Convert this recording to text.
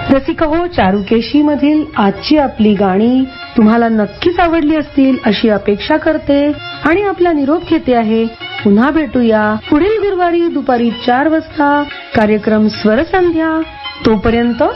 रसिक हो, चारुकेशी मधील आजची आपली गाणी तुम्हाला नक्कीच आवडली असतील अशी अपेक्षा करते आणि आपला निरोप घेते आहे. पुन्हा भेटूया पुढील गुरुवारी दुपारी 4 वाजता कार्यक्रम स्वरसंध्या. तोपर्यंत